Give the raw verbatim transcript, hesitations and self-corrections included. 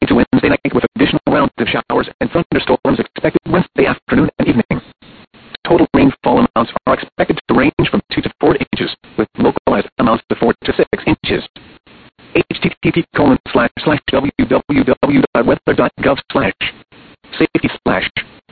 into Wednesday night with additional rounds of showers and thunderstorms expected Wednesday afternoon and evening. Total rainfall amounts are expected to range from two to four inches, with localized amounts of four to six inches. http colon slash slash www dot weather dot gov slash safety slash